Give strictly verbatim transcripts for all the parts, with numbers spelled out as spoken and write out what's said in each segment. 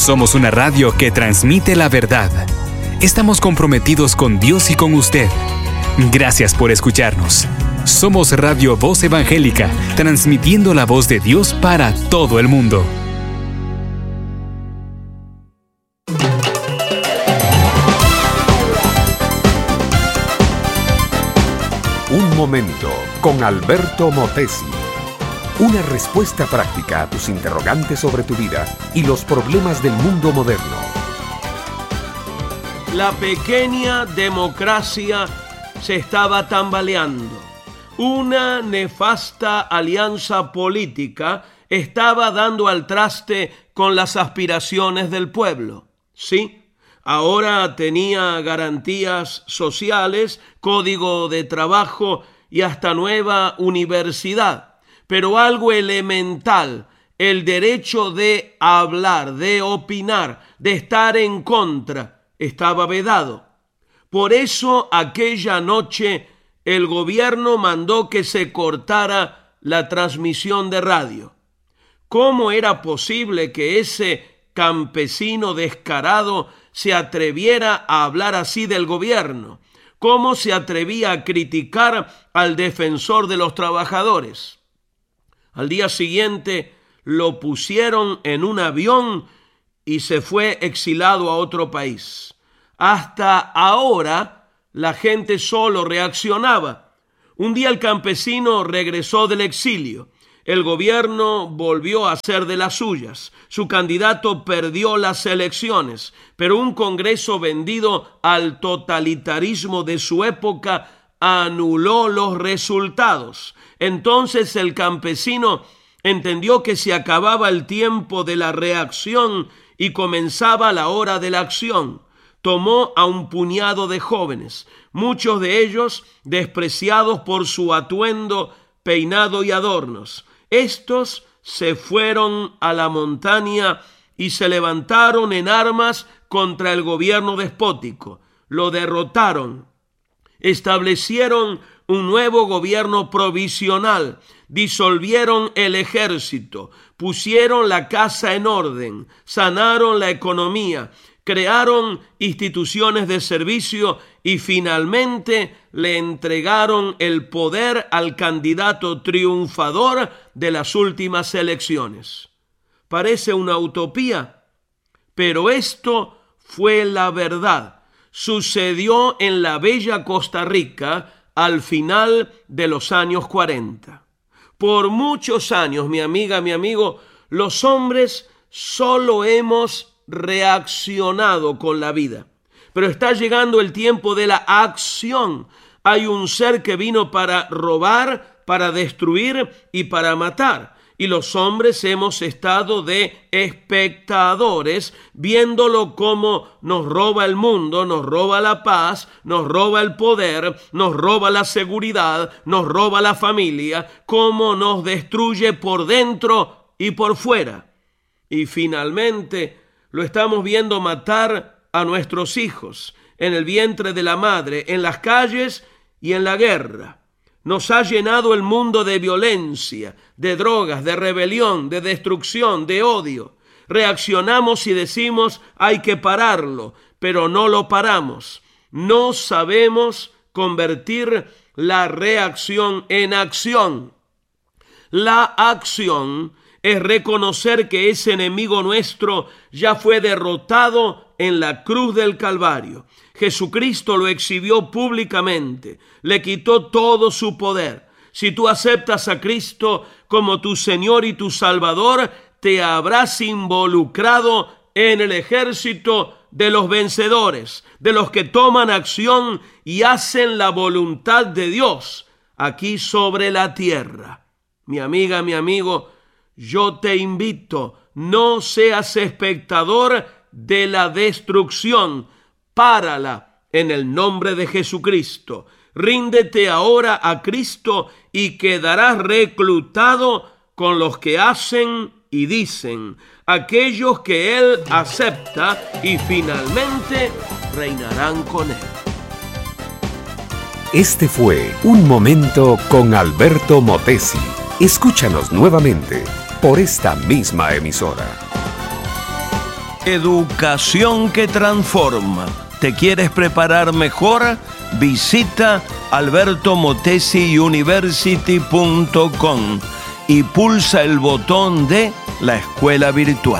Somos una radio que transmite la verdad. Estamos comprometidos con Dios y con usted. Gracias por escucharnos. Somos Radio Voz Evangélica, transmitiendo la voz de Dios para todo el mundo. Un momento con Alberto Motesi. Una respuesta práctica a tus interrogantes sobre tu vida y los problemas del mundo moderno. La pequeña democracia se estaba tambaleando. Una nefasta alianza política estaba dando al traste con las aspiraciones del pueblo. Sí, ahora tenía garantías sociales, código de trabajo y hasta nueva universidad. Pero algo elemental, el derecho de hablar, de opinar, de estar en contra, estaba vedado. Por eso aquella noche el gobierno mandó que se cortara la transmisión de radio. ¿Cómo era posible que ese campesino descarado se atreviera a hablar así del gobierno? ¿Cómo se atrevía a criticar al defensor de los trabajadores? Al día siguiente lo pusieron en un avión y se fue exilado a otro país. Hasta ahora la gente solo reaccionaba. Un día el campesino regresó del exilio. El gobierno volvió a hacer de las suyas. Su candidato perdió las elecciones, pero un Congreso vendido al totalitarismo de su época anuló los resultados. Entonces el campesino entendió que se acababa el tiempo de la reacción y comenzaba la hora de la acción. Tomó a un puñado de jóvenes, muchos de ellos despreciados por su atuendo, peinado y adornos. Estos se fueron a la montaña y se levantaron en armas contra el gobierno despótico. Lo derrotaron. Establecieron un nuevo gobierno provisional, disolvieron el ejército, pusieron la casa en orden, sanaron la economía, crearon instituciones de servicio y finalmente le entregaron el poder al candidato triunfador de las últimas elecciones. Parece una utopía, pero esto fue la verdad. Sucedió en la bella Costa Rica al final de los años cuarenta. Por muchos años, mi amiga, mi amigo, los hombres solo hemos reaccionado con la vida. Pero está llegando el tiempo de la acción. Hay un ser que vino para robar, para destruir y para matar. Y los hombres hemos estado de espectadores, viéndolo como nos roba el mundo, nos roba la paz, nos roba el poder, nos roba la seguridad, nos roba la familia, cómo nos destruye por dentro y por fuera. Y finalmente lo estamos viendo matar a nuestros hijos en el vientre de la madre, en las calles y en la guerra. Nos ha llenado el mundo de violencia, de drogas, de rebelión, de destrucción, de odio. Reaccionamos y decimos hay que pararlo, pero no lo paramos. No sabemos convertir la reacción en acción. La acción es reconocer que ese enemigo nuestro ya fue derrotado en la cruz del Calvario. Jesucristo lo exhibió públicamente, le quitó todo su poder. Si tú aceptas a Cristo como tu Señor y tu Salvador, te habrás involucrado en el ejército de los vencedores, de los que toman acción y hacen la voluntad de Dios aquí sobre la tierra. Mi amiga, mi amigo, yo te invito, no seas espectador de la destrucción. Párala en el nombre de Jesucristo. Ríndete ahora a Cristo y quedarás reclutado con los que hacen y dicen, aquellos que Él acepta y finalmente reinarán con Él. Este fue Un Momento con Alberto Motesi. Escúchanos nuevamente por esta misma emisora. Educación que transforma. ¿Te quieres preparar mejor? Visita alberto motesi university punto com y pulsa el botón de la escuela virtual.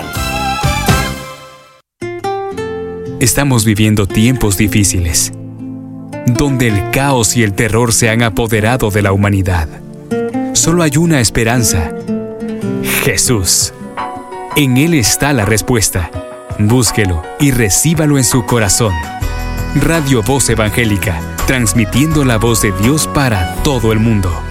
Estamos viviendo tiempos difíciles, donde el caos y el terror se han apoderado de la humanidad. Solo hay una esperanza: Jesús. En Él está la respuesta. Búsquelo y recíbalo en su corazón. Radio Voz Evangélica, transmitiendo la voz de Dios para todo el mundo.